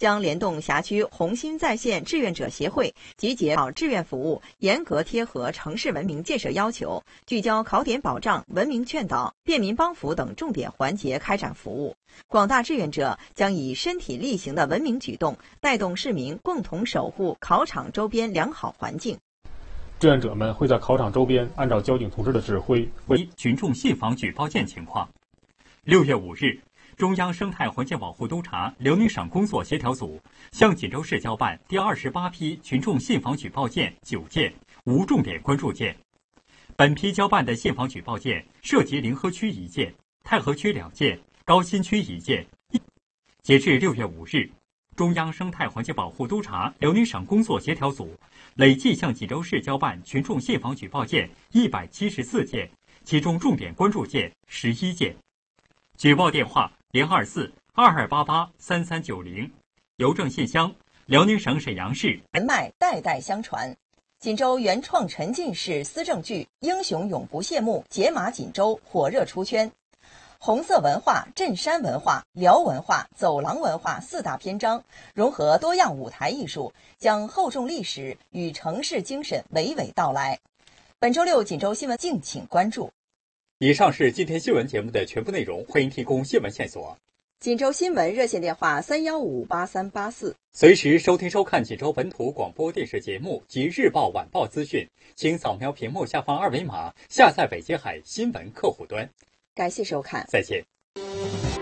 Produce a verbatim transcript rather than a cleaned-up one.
将联动辖区红星在线志愿者协会，集结好志愿服务，严格贴合城市文明建设要求，聚焦考点保障、文明劝导、便民帮扶等重点环节开展服务。广大志愿者将以身体力行的文明举动，带动市民共同守护考场周边良好环境。 志愿者们会在考场周边按照交警同志的指挥， 为群众信访举报件情况。六月五日，中央生态环境保护督察辽宁省工作协调组向锦州市交办第二十八批群众信访举报件九件，无重点关注件。本批交办的信访举报件涉及临河区一件、太和区两件、高新区一件。截至六月五日，中央生态环境保护督察辽宁省工作协调组累计向锦州市交办群众信访举报件一百七十四件，其中重点关注件十一件。举报电话零二四二二八八三三九零，邮政信箱辽宁省沈阳市。 人脉代代相传。锦州原创沉浸式思政剧《英雄永不谢幕》解码锦州火热出圈。红色文化、镇山文化、辽文化、走廊文化四大篇章，融合多样舞台艺术，将厚重历史与城市精神娓娓道来。本周六锦州新闻，敬请关注。 以上是今天新闻节目的全部内容，欢迎提供新闻线索。 锦州新闻热线电话三幺五八三八四， 随时收听收看锦州本土广播电视节目及日报晚报资讯，请扫描屏幕下方二维码下载北京海新闻客户端。 感谢收看， 再见。